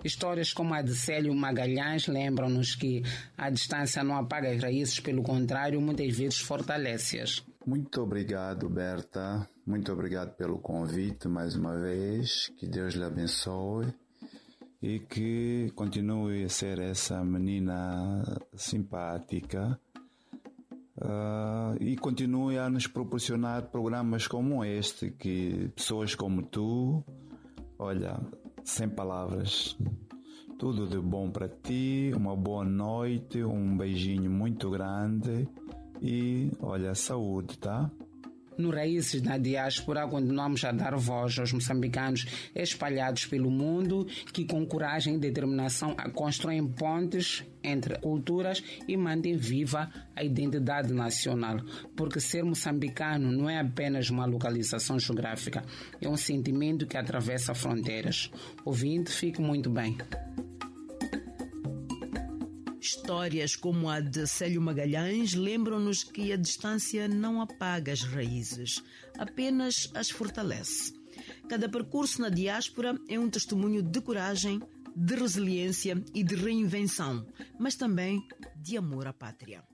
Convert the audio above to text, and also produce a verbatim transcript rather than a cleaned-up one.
Histórias como a de Célio Magalhães lembram-nos que a distância não apaga as raízes, pelo contrário, muitas vezes fortalece-as. Muito obrigado, Berta. Muito obrigado pelo convite mais uma vez. Que Deus lhe abençoe e que continue a ser essa menina simpática uh, e continue a nos proporcionar programas como este, que pessoas como tu, olha, sem palavras. Tudo de bom para ti, uma boa noite, um beijinho muito grande e, olha, saúde, tá? No Raízes na Diáspora, continuamos a dar voz aos moçambicanos espalhados pelo mundo que, com coragem e determinação, constroem pontes entre culturas e mantêm viva a identidade nacional. Porque ser moçambicano não é apenas uma localização geográfica, é um sentimento que atravessa fronteiras. Ouvinte, fique muito bem. Histórias como a de Célio Magalhães lembram-nos que a distância não apaga as raízes, apenas as fortalece. Cada percurso na diáspora é um testemunho de coragem, de resiliência e de reinvenção, mas também de amor à pátria.